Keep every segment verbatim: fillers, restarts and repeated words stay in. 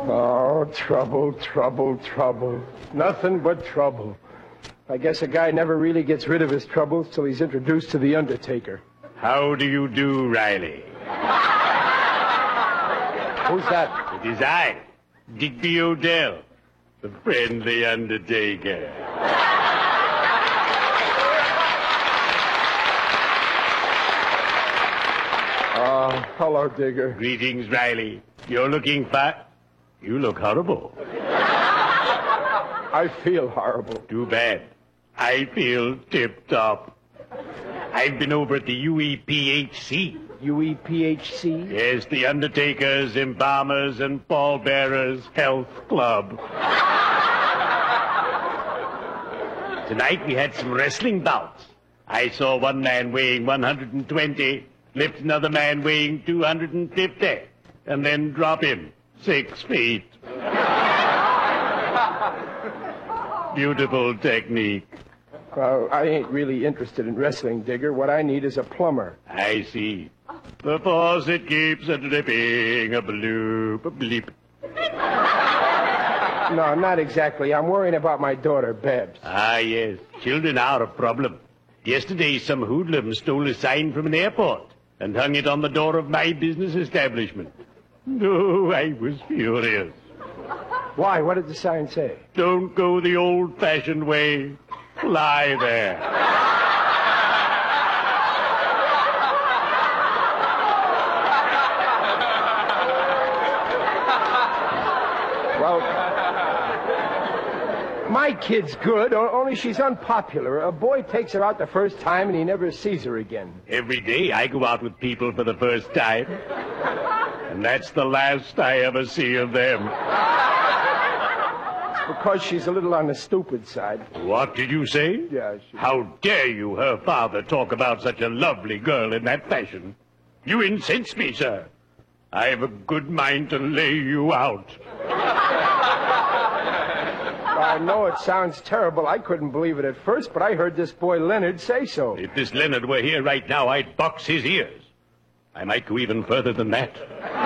Oh, trouble, trouble, trouble. Nothing but trouble. I guess a guy never really gets rid of his troubles till he's introduced to the Undertaker. How do you do, Riley? Who's that? It is I, Digby O'Dell, the friendly Undertaker. Uh, hello, Digger. Greetings, Riley. You're looking fat. You look horrible. I feel horrible. Too bad. I feel tip-top. I've been over at the U E P H C. U E P H C? Yes, the Undertakers, Embalmers, and Pallbearers Health Club. Tonight we had some wrestling bouts. I saw one man weighing one hundred twenty lift another man weighing two hundred fifty, and then drop him six feet. Beautiful technique. Well, I ain't really interested in wrestling, Digger. What I need is a plumber. I see. The faucet keeps a dripping, a bloop, a bleep. No, not exactly. I'm worrying about my daughter, Babs. Ah, yes. Children are a problem. Yesterday, some hoodlum stole a sign from an airport and hung it on the door of my business establishment. Oh, I was furious. Why? What did the sign say? Don't go the old-fashioned way. Fly there. Well, my kid's good, o- only she's unpopular. A boy takes her out the first time and he never sees her again. Every day I go out with people for the first time. And that's the last I ever see of them. Because she's a little on the stupid side. What did you say? Yeah, she... How dare you, her father, talk about such a lovely girl in that fashion? You incense me, sir. I have a good mind to lay you out. I know it sounds terrible. I couldn't believe it at first, but I heard this boy Leonard say so. If this Leonard were here right now, I'd box his ears. I might go even further than that.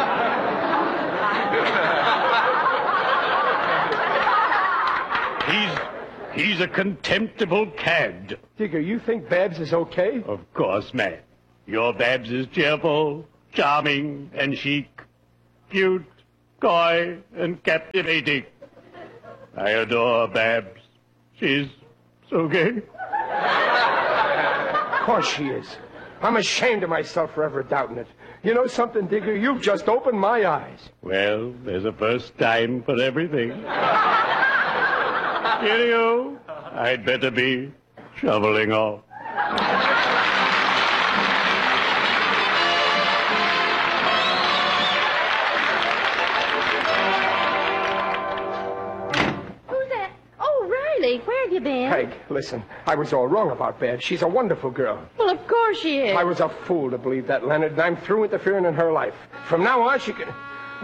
He's... he's a contemptible cad. Digger, you think Babs is okay? Of course, man. Your Babs is cheerful, charming, and chic. Cute, coy, and captivating. I adore Babs. She's so gay. Of course she is. I'm ashamed of myself for ever doubting it. You know something, Digger? You've just opened my eyes. Well, there's a first time for everything. Cheerio. I'd better be shoveling off. Where have you been? Peg, listen. I was all wrong about Babs. She's a wonderful girl. Well, of course she is. I was a fool to believe that, Leonard, and I'm through interfering in her life. From now on, she can...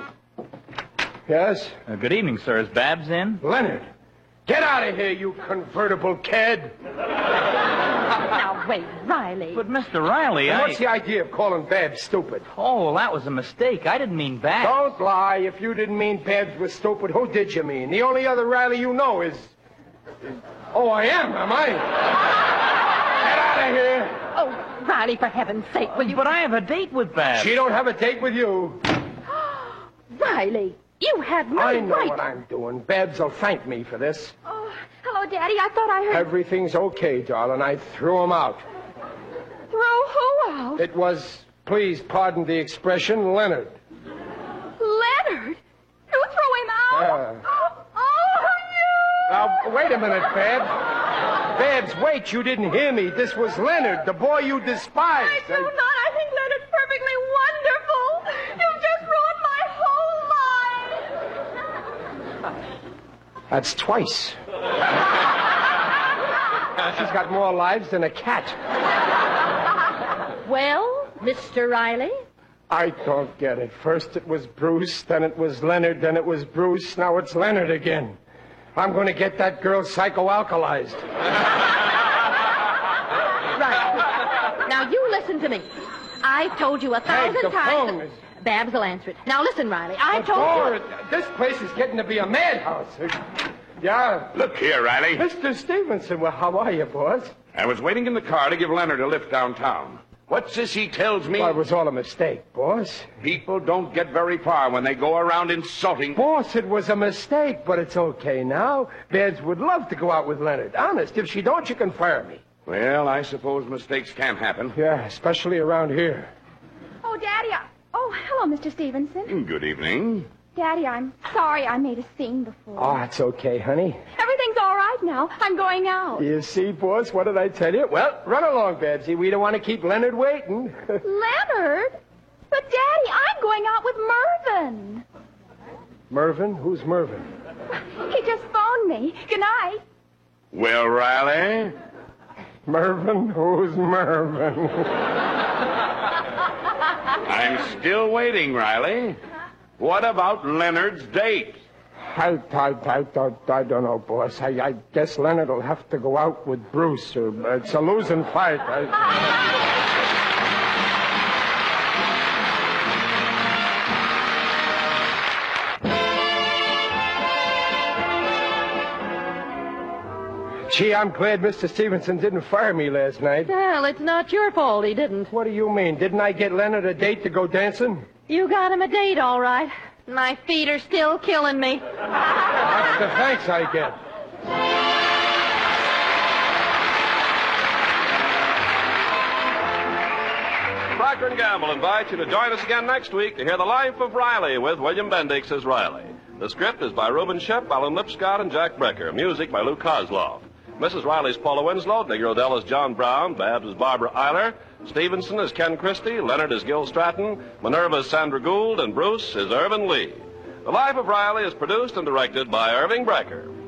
Yes? Uh, good evening, sir. Is Babs in? Leonard, get out of here, you convertible cad. Now, wait, Riley. But, Mister Riley, And I... what's the idea of calling Babs stupid? Oh, well, that was a mistake. I didn't mean Babs. Don't lie. If you didn't mean Babs was stupid, who did you mean? The only other Riley you know is... Oh, I am, am I? Get out of here. Oh, Riley, for heaven's sake, will you... But I have a date with Babs. She don't have a date with you. Riley, you have no I know right... what I'm doing. Babs will thank me for this. Oh, hello, Daddy. I thought I heard... Everything's okay, darling. I threw him out. Throw who out? It was, please pardon the expression, Leonard. Leonard? You threw him out? Yeah. Oh, no! Now, wait a minute, Babs. Babs, wait. You didn't hear me. This was Leonard, the boy you despised. I do not. I think Leonard's perfectly wonderful. You just ruined my whole life. That's twice. She's got more lives than a cat. Well, Mister Riley? I don't get it. First it was Bruce, then it was Leonard, then it was Bruce, now it's Leonard again. I'm going to get that girl psychoalkalized. Right. Now, you listen to me. I've told you a thousand Hey, the times... phone is... Babs will answer it. Now, listen, Riley. I But, told you... Dora, this place is getting to be a madhouse. Yeah. Look here, Riley. Mister Stevenson, well, how are you, boss? I was waiting in the car to give Leonard a lift downtown. What's this he tells me? Well, it was all a mistake, boss. People don't get very far when they go around insulting. Boss, it was a mistake, but it's okay now. Babs would love to go out with Leonard. Honest, if she don't, you can fire me. Well, I suppose mistakes can happen. Yeah, especially around here. Oh, Daddy, I... Oh, hello, Mister Stevenson. Good evening. Daddy, I'm sorry I made a scene before. Oh, it's okay, honey. Everything's all right now. I'm going out. You see, boss, what did I tell you? Well, run along, Babsy. We don't want to keep Leonard waiting. Leonard? But, Daddy, I'm going out with Mervyn. Mervyn? Who's Mervyn? He just phoned me. Good night. Well, Riley? Mervyn? Who's Mervyn? I'm still waiting, Riley. What about Leonard's date? I, I, I, I, I don't know, boss. I, I guess Leonard will have to go out with Bruce. Or, it's a losing fight. I... Gee, I'm glad Mister Stevenson didn't fire me last night. Well, it's not your fault he didn't. What do you mean? Didn't I get Leonard a date to go dancing? You got him a date, all right. My feet are still killing me. That's the thanks I get. Procter and Gamble invites you to join us again next week to hear The Life of Riley with William Bendix as Riley. The script is by Reuben Shep, Alan Lipscott, and Jack Brecker. Music by Lou Kozloff. Missus Riley's Paula Winslow, Negro Dell is John Brown, Babs is Barbara Eiler, Stevenson is Ken Christie, Leonard is Gil Stratton, Minerva is Sandra Gould, and Bruce is Irvin Lee. The Life of Riley is produced and directed by Irving Brecker.